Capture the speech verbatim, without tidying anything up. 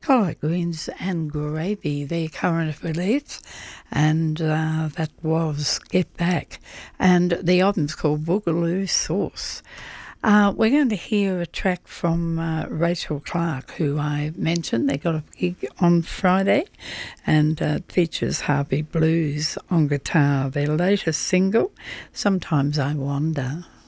Collard greens and gravy, their current release, and uh, that was Get Back. And the album's called Boogaloo Sauce. Uh, we're going to hear a track from uh, Rachel Clark, who I mentioned. They got a gig on Friday, and uh, it features Harvey Blues on guitar. Their latest single, Sometimes I Wonder.